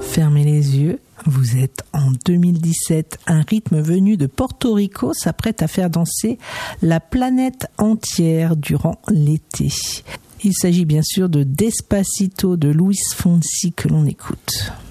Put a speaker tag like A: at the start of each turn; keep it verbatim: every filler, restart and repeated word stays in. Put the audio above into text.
A: Fermez les yeux. Vous êtes en deux mille dix-sept. Un rythme venu de Porto Rico s'apprête à faire danser la planète entière durant l'été. Il s'agit bien sûr de Despacito de Luis Fonsi que l'on écoute.